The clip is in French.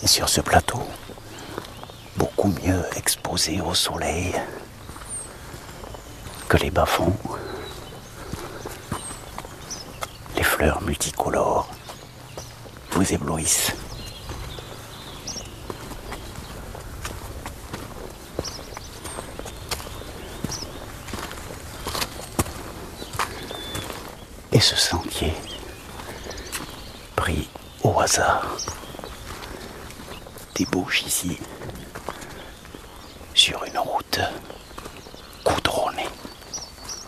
sur ce plateau, beaucoup mieux exposé au soleil que les bas-fonds, les fleurs multicolores vous éblouissent. Et ce sentier, pris au hasard, débouche ici sur une route